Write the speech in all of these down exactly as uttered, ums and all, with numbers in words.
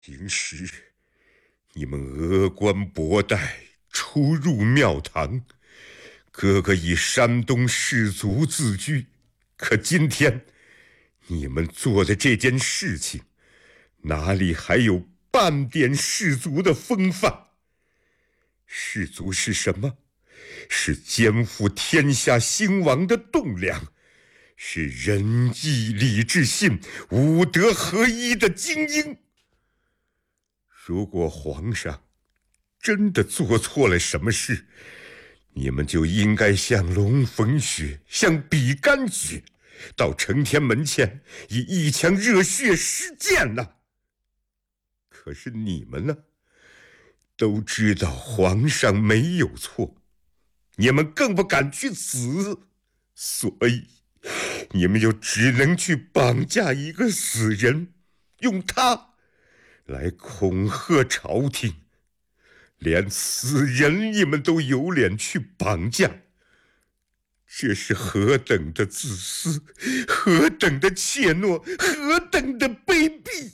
平时你们峨冠博带，出入庙堂，个个以山东士族自居。可今天你们做的这件事情，哪里还有半点士族的风范？士族是什么？是肩负天下兴亡的栋梁，是仁义礼智信五德合一的精英。如果皇上真的做错了什么事，你们就应该像龙逢雪，像比干雪，到承天门前以一腔热血施剑呐。可是你们呢，都知道皇上没有错，你们更不敢去死，所以你们就只能去绑架一个死人，用他来恐吓朝廷。连死人你们都有脸去绑架，这是何等的自私，何等的怯懦，何等的卑鄙！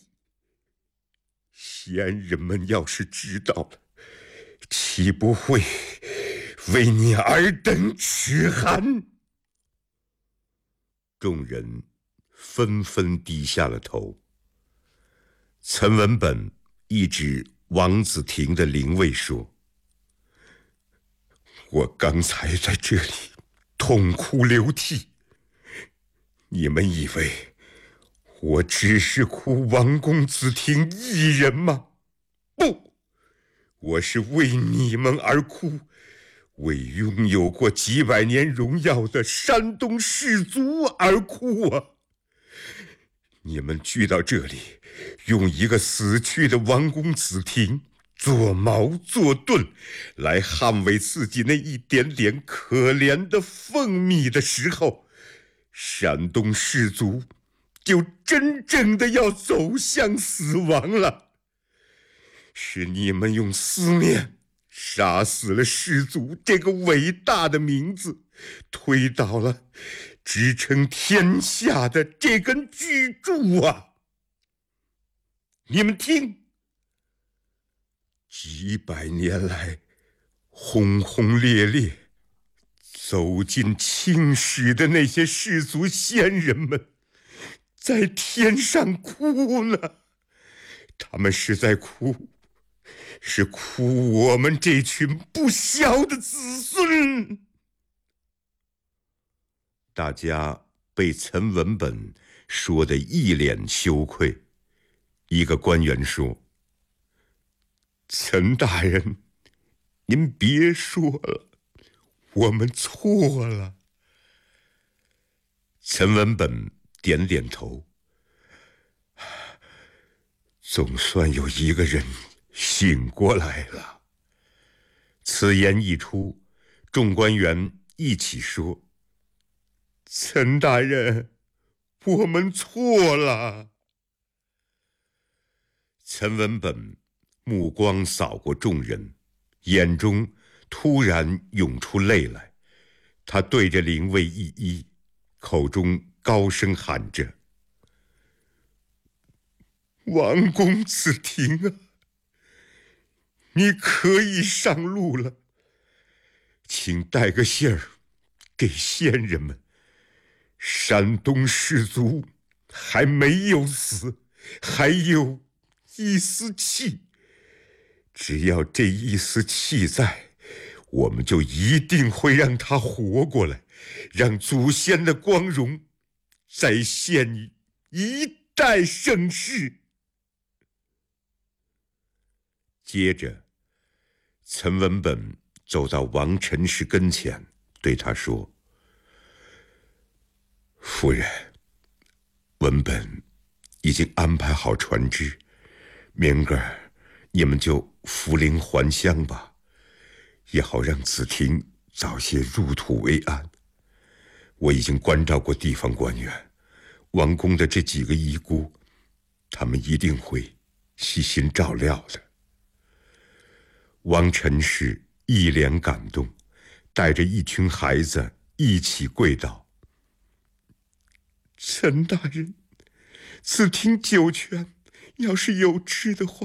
先人们要是知道了，岂不会为你尔等齿寒？众人纷纷低下了头。岑文本一指王子庭的灵位说：我刚才在这里痛哭流涕，你们以为我只是哭王公子庭一人吗？不，我是为你们而哭，为拥有过几百年荣耀的山东士族而哭啊！你们聚到这里，用一个死去的王公子庭做矛做盾，来捍卫自己那一点点可怜的凤蜜的时候，山东士族就真正的要走向死亡了。是你们用思念杀死了士族这个伟大的名字，推倒了支撑天下的这根巨柱啊！你们听，几百年来轰轰烈烈走进青史的那些士族先人们，在天上哭呢。他们是在哭，是哭我们这群不孝的子孙。大家被岑文本说得一脸羞愧。一个官员说：岑大人，您别说了，我们错了。岑文本点点头，总算有一个人醒过来了。此言一出，众官员一起说：岑大人，我们错了。岑文本目光扫过众人，眼中突然涌出泪来。他对着灵位一揖，口中高声喊着：王公子庭啊，你可以上路了，请带个信儿给先人们，山东士族还没有死，还有一丝气，只要这一丝气在，我们就一定会让他活过来，让祖先的光荣再现于一代盛世。接着，岑文本走到王陈氏跟前，对他说：夫人，文本已经安排好船只，明个儿你们就扶灵还乡吧，也好让子庭早些入土为安。我已经关照过地方官员，王公的这几个遗孤，他们一定会悉心照料的。王陈氏一脸感动，带着一群孩子一起跪道：岑大人，子庭九泉要是有知的话。